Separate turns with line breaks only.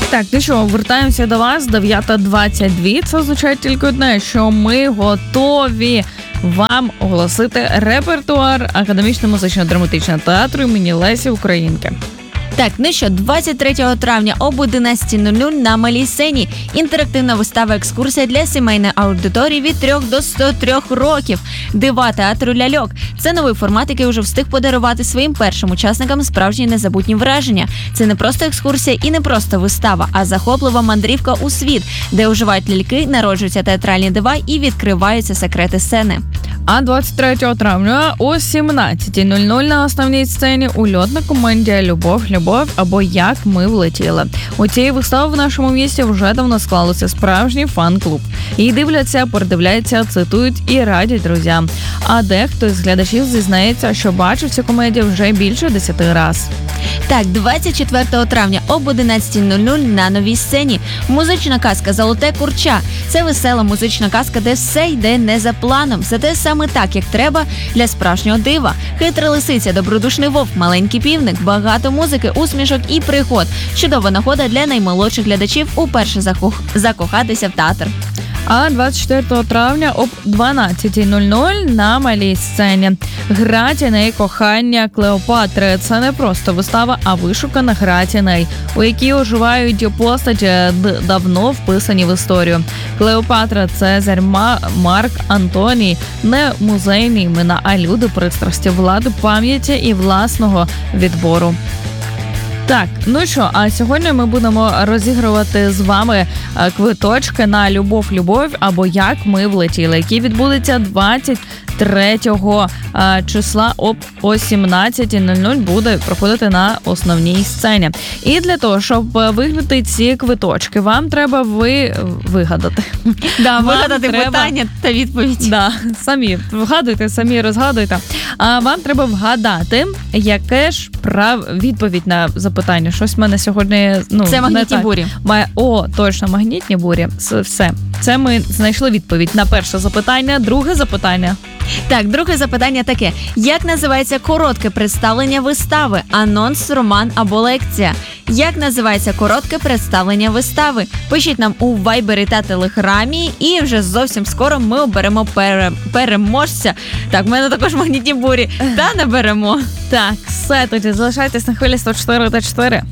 Так, ну що, вертаємося до вас, 9:22. Це означає тільки одне, що ми готові вам оголосити репертуар академічно-музично-драматичного театру імені Лесі Українки.
Так, ну що, 23 травня об 11:00 на Малій сцені інтерактивна вистава-екскурсія для сімейної аудиторії від 3 до 103 років. Дива театру ляльок. Це новий формат, який вже встиг подарувати своїм першим учасникам справжні незабутні враження. Це не просто екскурсія і не просто вистава, а захоплива мандрівка у світ, де оживають ляльки, народжуються театральні дива і відкриваються секрети сцени.
А 23 травня о 17:00 на основній сцені ульотна комедія «Любов або Як ми влетіли». У цієї вистави в нашому місті вже давно склалося справжній фан-клуб. Її дивляться, передивляються, цитують і радять друзям. А дехто з глядачів зізнається, що бачив цю комедію вже більше 10 разів.
Так, 24 травня об 11:00 на новій сцені музична казка «Золоте курча». Це весела музична казка, де все йде не за планом, зате саме так, як треба для справжнього дива. Хитра лисиця, добродушний вовк, маленький півник, багато музики, усмішок і пригод. Чудова нагода для наймолодших глядачів уперше закохатися в театр.
А 24 травня об 12:00 на Малій сцені «Гра тіней кохання Клеопатри». Це не просто вистава, а вишукана гра тіней, у якій оживають постаті, давно вписані в історію. Клеопатра, Цезарь, Марк, Антоній – не музейні імена, а люди пристрасті, влади, пам'яті і власного відбору. Так, ну що, а сьогодні ми будемо розігрувати з вами квиточки на «Любов або Як ми влетіли», які відбудуться 23 числа об 17:00 буде проходити на основній сцені. І для того, щоб виграти ці квиточки, вам треба вигадати.
Вигадати питання та відповідь.
Да, самі вгадуйте, самі розгадуйте. А вам треба вгадати, яке ж відповідь на запитання. Щось в мене сьогодні...
Це магнітні бурі.
Точно, магнітні бурі. Все. Це ми знайшли відповідь на перше запитання. Друге запитання.
Так, друге запитання таке. Як називається коротке представлення вистави? Анонс, роман або лекція? Як називається коротке представлення вистави? Пишіть нам у Вайбері та Телеграмі, і вже зовсім скоро ми оберемо переможця. Так, в мене також магнітні бурі. Та наберемо.
Так, все, тоді залишайтесь на хвилі 104.4.